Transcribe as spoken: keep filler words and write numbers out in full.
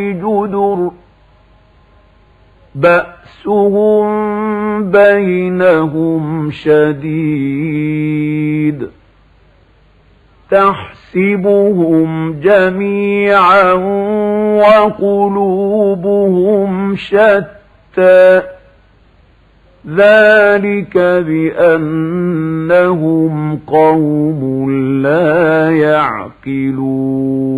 جدر بأسهم بينهم شديد تحسبهم جميعا وقلوبهم شتى ذلك بأنهم قوم لا يعقلون